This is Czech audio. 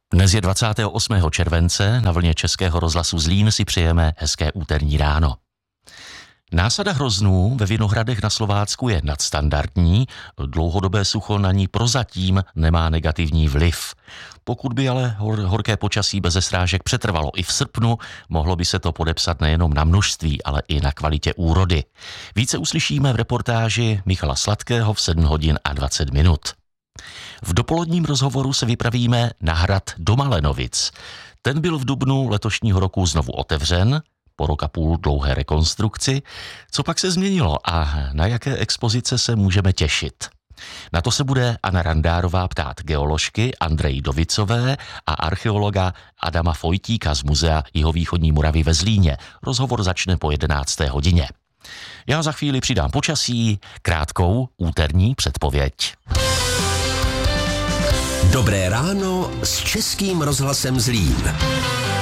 Dnes je 28. července, na vlně Českého rozhlasu Zlín si přejeme hezké úterní ráno. Násada hroznů ve vinohradech na Slovácku je nadstandardní, dlouhodobé sucho na ní prozatím nemá negativní vliv. Pokud by ale horké počasí beze srážek přetrvalo i v srpnu, mohlo by se to podepsat nejenom na množství, ale i na kvalitě úrody. Více uslyšíme v reportáži Michala Sladkého v 7 hodin a 20 minut. V dopoledním rozhovoru se vypravíme na hrad do Malenovic. Ten byl v dubnu letošního roku znovu otevřen, po rok a půl dlouhé rekonstrukci. Co pak se změnilo a na jaké expozice se můžeme těšit? Na to se bude Anna Randárová ptát geoložky Andreji Dovicové a archeologa Adama Fojtíka z Muzea Jihovýchodní Moravy ve Zlíně. Rozhovor začne po 11. hodině. Já za chvíli přidám počasí, krátkou úterní předpověď. Dobré ráno s Českým rozhlasem Zlín.